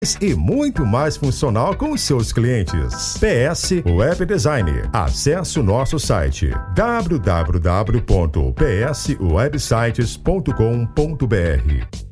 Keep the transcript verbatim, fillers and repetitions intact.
e muito mais funcional com os seus clientes. P S Web Design. Acesse o nosso site w w w ponto p s websites ponto com ponto b r.